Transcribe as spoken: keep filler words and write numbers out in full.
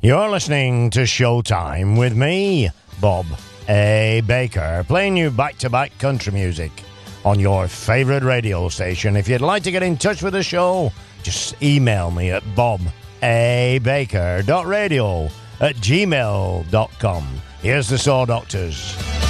You're listening to Showtime with me, Bob A. Baker, playing you back-to-back country music on your favorite radio station. If you'd like to get in touch with the show, just email me at bobabaker.radio at gmail dot com. Here's the Saw Doctors.